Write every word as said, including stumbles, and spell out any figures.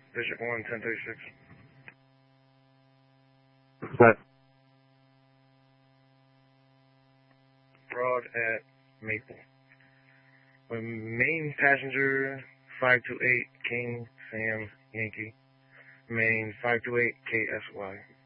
Bishop one, ten thirty-six. What? Broad at Maple. With main passenger five two eight King Sam Yankee. Main five two eight K S Y.